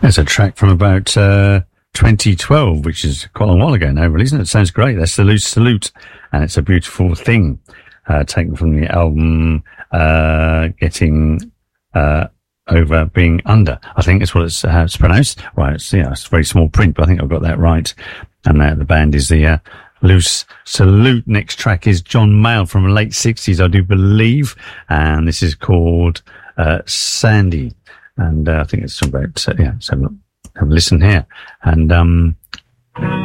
There's a track from about 2012, which is quite a long while ago now, really, isn't it? It sounds great. That's Salute, and it's a beautiful thing, taken from the album Getting Over Being Under. I think that's what it's how it's pronounced. Right, it's very small print, but I think I've got that right. And the band is the Loose Salute. Next track is John Mayall from the late 60s, I do believe, and this is called Sandy. And I think it's about, let's have a listen here. And